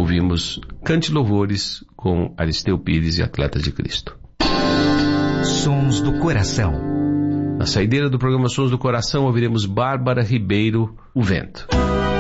ouvimos Cante Louvores com Aristeu Pires e Atletas de Cristo. Sons do Coração. Na saideira do programa Sons do Coração ouviremos Bárbara Ribeiro, O Vento.